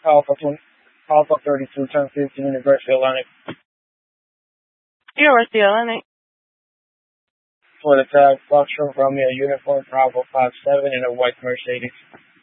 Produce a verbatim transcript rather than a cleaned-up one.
Alpha twenty, Alpha thirty-two, ten fifteen, University Atlantic. University Atlantic. For the tag, Foxtrot Romeo Uniform Bravo five seven in a white Mercedes.